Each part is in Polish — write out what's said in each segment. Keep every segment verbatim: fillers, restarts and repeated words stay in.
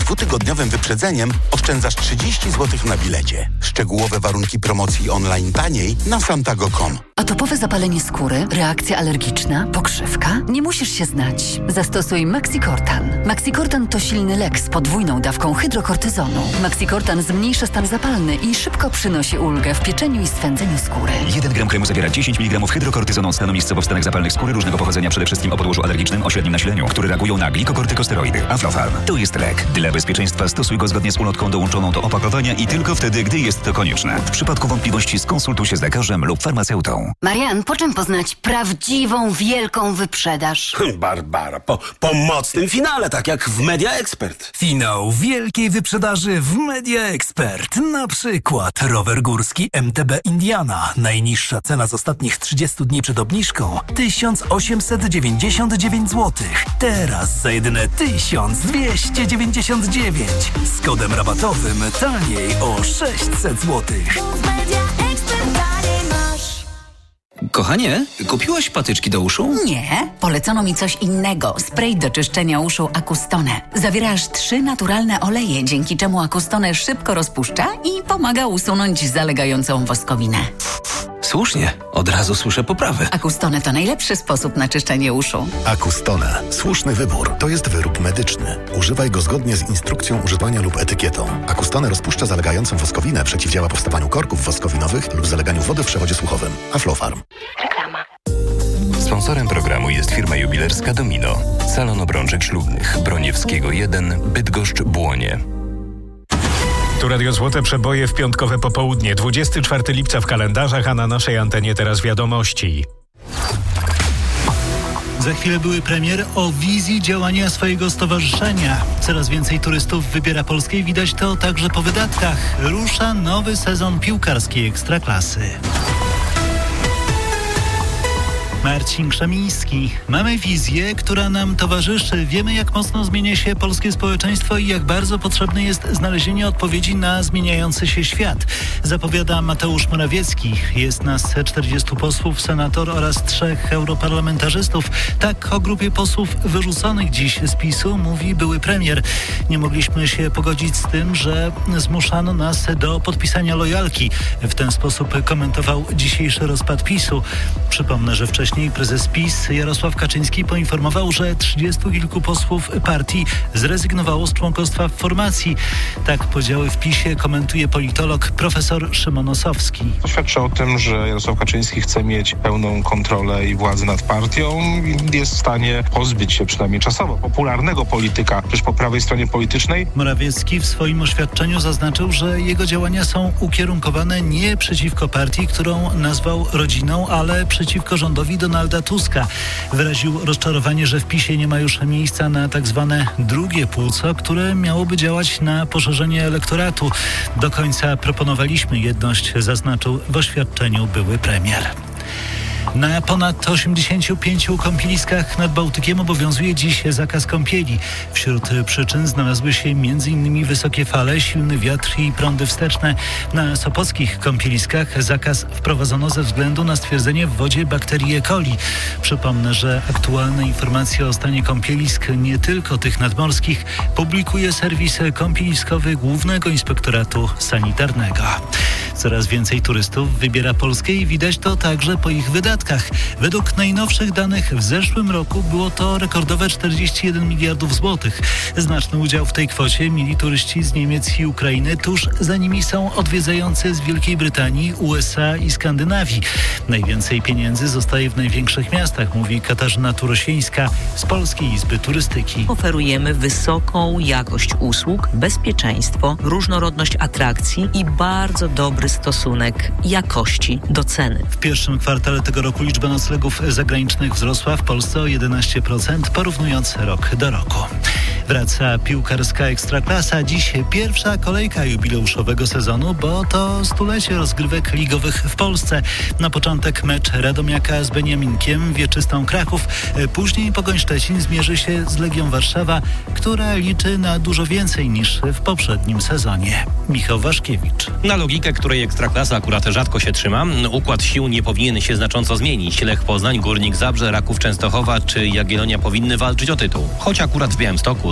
dwutygodniowym wyprzedzeniem oszczędzasz trzydzieści złotych na bilecie. Szczegółowe warunki promocji online taniej na santago kropka com. Atopowe zapalenie skóry, reakcja alergiczna, pokrzywka? Nie musisz się znać. Zastosuj Maxicortan. Maxicortan to silny lek z podwójną dawką hydrokortyzonu. Maxicortan zmniejsza stan zapalny i szybko przynosi ulgę w pieczeniu i swędzeniu skóry. jeden gram kremu zawiera dziesięć miligramów hydrokortyzonu, stanowiskowo w stanach zapalnych skóry różnego pochodzenia, przede wszystkim o podłożu alergicznym o średnim nasileniu, które reagują na glikokortykosteroidy. Aflofarm. To jest lek. Dla bezpieczeństwa stosuj go zgodnie z ulotką dołączoną do opakowania i tylko wtedy, gdy jest to konieczne. W przypadku wątpliwości skonsultuj się z lekarzem lub farmaceutą. Marian, po czym poznać prawdziwą, wielką wyprzedaż? Barbara, po, po mocnym finale, tak jak w Media Expert. Finał wielkiej wyprzedaży w Media Expert. Na przykład rower górski M T B Indiana. Najniższa cena z ostatnich trzydziestu dni przed obniżką tysiąc osiemset dziewięćdziesiąt dziewięć złotych. Teraz za jedyne tysiąc dwieście dziewięćdziesiąt dziewięć. Z kodem rabatowym taniej o sześćset złotych. Kochanie, kupiłaś patyczki do uszu? Nie, polecono mi coś innego. Spray do czyszczenia uszu Acustone. Zawiera aż trzy naturalne oleje, dzięki czemu Acustone szybko rozpuszcza i pomaga usunąć zalegającą woskowinę. Słusznie, od razu słyszę poprawę. Acustone to najlepszy sposób na czyszczenie uszu. Acustone. Słuszny wybór. To jest wyrób medyczny. Używaj go zgodnie z instrukcją używania lub etykietą. Acustone rozpuszcza zalegającą woskowinę, przeciwdziała powstawaniu korków woskowinowych lub zaleganiu wody w przewodzie słuchowym. Aflofarm. Reklama. Sponsorem programu jest firma jubilerska Domino. Salon obrączek ślubnych. Broniewskiego jeden, Bydgoszcz, Błonie. Tu Radio Złote Przeboje w piątkowe popołudnie. dwudziestego czwartego lipca w kalendarzach, a na naszej antenie teraz wiadomości. Za chwilę były premier o wizji działania swojego stowarzyszenia. Coraz więcej turystów wybiera Polskę i widać to także po wydatkach. Rusza nowy sezon piłkarskiej Ekstraklasy. Marcin Krzemiński. Mamy wizję, która nam towarzyszy. Wiemy, jak mocno zmienia się polskie społeczeństwo i jak bardzo potrzebne jest znalezienie odpowiedzi na zmieniający się świat. Zapowiada Mateusz Morawiecki. Jest nas czterdziestu posłów, senator oraz trzech europarlamentarzystów. Tak o grupie posłów wyrzuconych dziś z PiSu mówi były premier. Nie mogliśmy się pogodzić z tym, że zmuszano nas do podpisania lojalki. W ten sposób komentował dzisiejszy rozpad PiSu. Przypomnę, że wcześniej prezes PiS Jarosław Kaczyński poinformował, że trzydziestu kilku posłów partii zrezygnowało z członkostwa w formacji. Tak podziały w PiSie komentuje politolog profesor Szymon Osowski. To świadczy o tym, że Jarosław Kaczyński chce mieć pełną kontrolę i władzę nad partią i jest w stanie pozbyć się przynajmniej czasowo popularnego polityka, też po prawej stronie politycznej. Morawiecki w swoim oświadczeniu zaznaczył, że jego działania są ukierunkowane nie przeciwko partii, którą nazwał rodziną, ale przeciwko rządowi Donalda Tuska. Wyraził rozczarowanie, że w PiSie nie ma już miejsca na tak zwane drugie płuco, które miałoby działać na poszerzenie elektoratu. Do końca proponowaliśmy jedność, zaznaczył w oświadczeniu były premier. Na ponad osiemdziesięciu pięciu kąpieliskach nad Bałtykiem obowiązuje dziś zakaz kąpieli. Wśród przyczyn znalazły się m.in. wysokie fale, silny wiatr i prądy wsteczne. Na sopockich kąpieliskach zakaz wprowadzono ze względu na stwierdzenie w wodzie bakterii E. coli. Przypomnę, że aktualne informacje o stanie kąpielisk, nie tylko tych nadmorskich, publikuje serwis kąpieliskowy Głównego Inspektoratu Sanitarnego. Coraz więcej turystów wybiera Polskę i widać to także po ich wydatkach. Według najnowszych danych w zeszłym roku było to rekordowe czterdzieści jeden miliardów złotych. Znaczny udział w tej kwocie mieli turyści z Niemiec i Ukrainy. Tuż za nimi są odwiedzający z Wielkiej Brytanii, U S A i Skandynawii. Najwięcej pieniędzy zostaje w największych miastach, mówi Katarzyna Turosińska z Polskiej Izby Turystyki. Oferujemy wysoką jakość usług, bezpieczeństwo, różnorodność atrakcji i bardzo dobry stosunek jakości do ceny. W pierwszym kwartale tego roku liczba noclegów zagranicznych wzrosła w Polsce o jedenaście procent, porównując rok do roku. Wraca piłkarska Ekstraklasa. Dziś pierwsza kolejka jubileuszowego sezonu, bo to stulecie rozgrywek ligowych w Polsce. Na początek mecz Radomiaka z Beniaminkiem, Wieczystą Kraków. Później Pogoń Szczecin zmierzy się z Legią Warszawa, która liczy na dużo więcej niż w poprzednim sezonie. Michał Waszkiewicz. Na logikę, której Ekstraklasa akurat rzadko się trzyma, układ sił nie powinien się znacząco zmienić. Lech Poznań, Górnik Zabrze, Raków Częstochowa czy Jagiellonia powinny walczyć o tytuł. Choć akurat w Białymstoku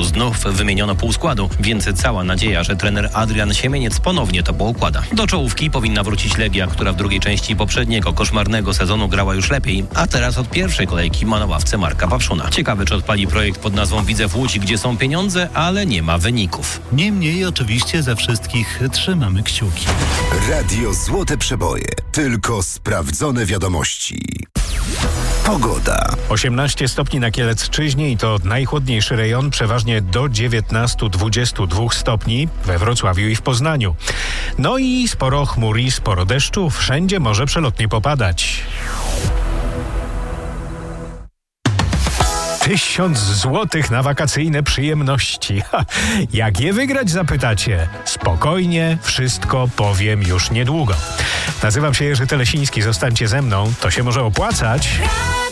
znów wymieniono pół składu, więc cała nadzieja, że trener Adrian Siemieniec ponownie to poukłada. Do czołówki powinna wrócić Legia, która w drugiej części poprzedniego koszmarnego sezonu grała już lepiej, a teraz od pierwszej kolejki ma na ławce Marka Pawszuna. Ciekawe, czy odpali projekt pod nazwą Widzew Łódź, gdzie są pieniądze, ale nie ma wyników. Niemniej oczywiście za wszystkich trzymamy kciuki. Radio Złote Przeboje. Tylko sprawdzone wiadomości. Pogoda. osiemnaście stopni na Kielecczyźnie i to najchłodniejszy rejon, przeważnie do dziewiętnaście do dwudziestu dwóch stopni we Wrocławiu i w Poznaniu. No i sporo chmur i sporo deszczu, wszędzie może przelotnie popadać. Tysiąc złotych na wakacyjne przyjemności. Ha, jak je wygrać, zapytacie? Spokojnie, wszystko powiem już niedługo. Nazywam się Jerzy Telesiński, zostańcie ze mną, to się może opłacać.